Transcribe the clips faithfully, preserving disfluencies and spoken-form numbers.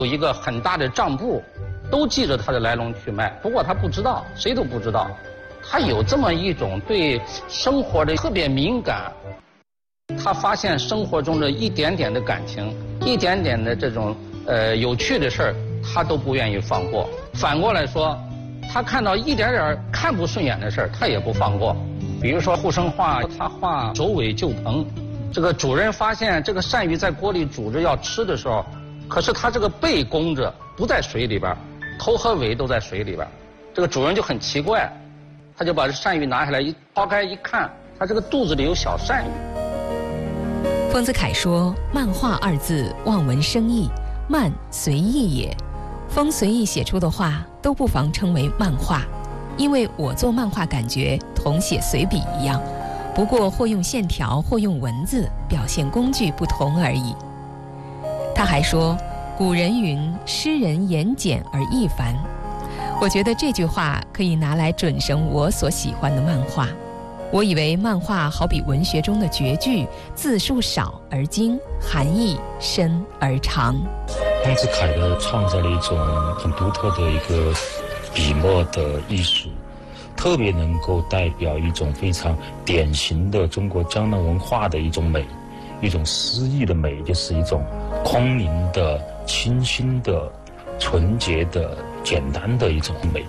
有一个很大的账簿，都记着它的来龙去脉。不过他不知道，谁都不知道，他有这么一种对生活的特别敏感。他发现生活中的一点点的感情，一点点的这种呃有趣的事儿，他都不愿意放过。反过来说，他看到一点点看不顺眼的事儿，他也不放过。比如说护生画，他画首尾救鹏，这个主人发现这个鳝鱼在锅里煮着要吃的时候，可是他这个背弓着不在水里边，头和尾都在水里边，这个主人就很奇怪，他就把这鳝鱼拿下来一抛开一看，他这个肚子里有小鳝鱼。 丰子恺说：“漫画二字望文生义，漫随意也。风随意写出的画都不妨称为漫画，因为我做漫画感觉同写随笔一样，不过或用线条，或用文字，表现工具不同而已。”他还说：“古人云，诗人言简而意繁。”我觉得这句话可以拿来准绳我所喜欢的漫画。我以为漫画好比文学中的绝句，字数少而精，含义深而长。 丰子恺的创造了一种很独特的一个笔墨的艺术，特别能够代表一种非常典型的中国江南文化的一种美，一种诗意的美，就是一种空灵的、清新的、纯洁的、简单的一种美。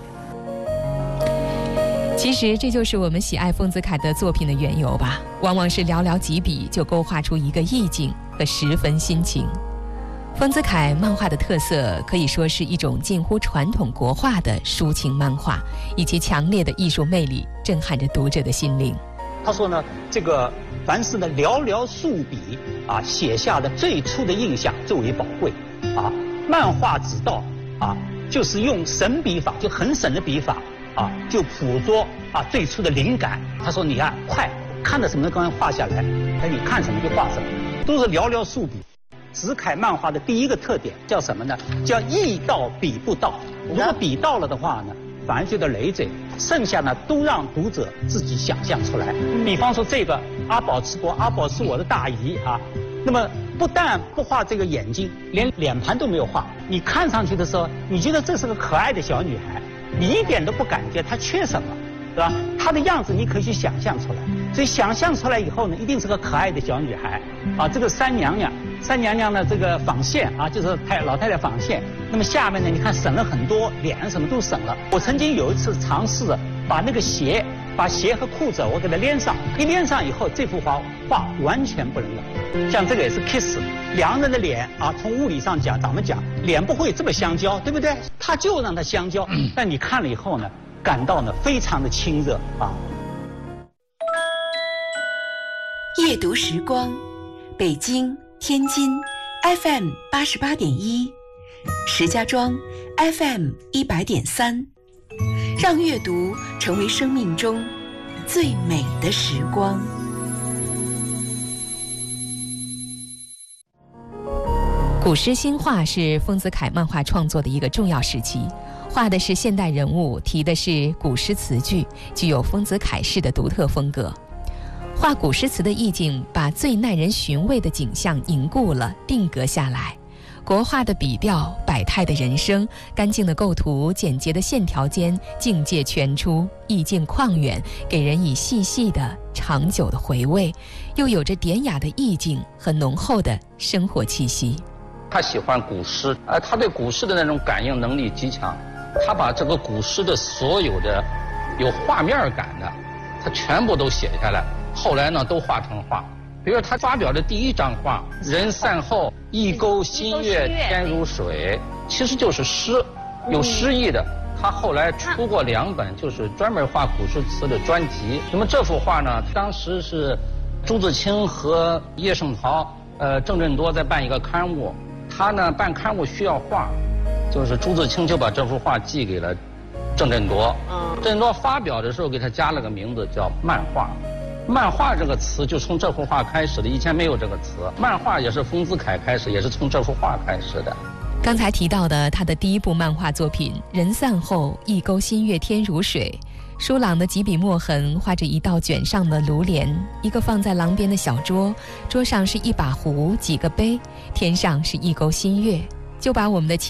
其实这就是我们喜爱丰子恺的作品的缘由吧，往往是寥寥几笔就勾画出一个意境和十分心情。丰子恺漫画的特色可以说是一种近乎传统国画的抒情漫画，以其强烈的艺术魅力震撼着读者的心灵。 他说呢，这个凡是呢寥寥数笔啊写下的最初的印象最为宝贵啊。漫画之道啊，就是用省笔法，就很省的笔法啊，就捕捉啊最初的灵感。他说你看快，看到什么刚刚画下来，哎你看什么就画什么，都是寥寥数笔。子恺漫画的第一个特点叫什么呢？叫意到笔不到。如果笔到了的话呢，反而觉得累赘，剩下呢都让读者自己想象出来。比方说这个阿宝吃播，阿宝是我的大姨啊，那么不但不画这个眼睛，连脸盘都没有画，你看上去的时候，你觉得这是个可爱的小女孩，你一点都不感觉她缺什么，对吧？她的样子你可以去想象出来，所以想象出来以后呢，一定是个可爱的小女孩啊。这个三娘娘。三娘娘呢，这个纺线啊，就是太老太太纺线。那么下面呢，你看省了很多，脸上什么都省了。我曾经有一次尝试着把那个鞋，把鞋和裤子我给它连上，一连上以后，这幅画画完全不能用。像这个也是 kiss， 两人的脸啊，从物理上讲，咱们讲脸不会这么相交，对不对？他就让它相交，但你看了以后呢，感到呢非常的亲热啊。 夜读时光，北京。天津 F M 八十八点一，石家庄 F M 一百点三，让阅读成为生命中最美的时光。 古诗新画是丰子恺漫画创作的一个重要时期，画的是现代人物，题的是古诗词句，具有丰子恺式的独特风格。画古诗词的意境把最耐人寻味的景象凝固了，定格下来。国画的笔调，百态的人生，干净的构图，简洁的线条间，境界全出，意境旷远，给人以细细的长久的回味，又有着典雅的意境和浓厚的生活气息。 他喜欢古诗，呃，他对古诗的那种感应能力极强，他把这个古诗的所有的有画面感的，他全部都写下来。后来呢，都画成画。比如他发表的第一张画《人散后，一钩新月天如水》，其实就是诗，有诗意的。他后来出过两本，就是专门画古诗词的专辑。那么这幅画呢，当时是朱自清和叶圣陶、呃郑振铎在办一个刊物，他呢办刊物需要画，就是朱自清就把这幅画寄给了郑振铎。郑振铎发表的时候给他加了个名字叫漫画。漫画这个词就从这幅画开始的，以前没有这个词。漫画也是丰子恺开始，也是从这幅画开始的。 刚才提到的他的第一部漫画作品《人散后，一钩新月天如水》，疏朗的几笔墨痕画着一道卷上的炉帘，一个放在廊边的小桌，桌上是一把壶，几个杯，天上是一钩新月，就把我们的情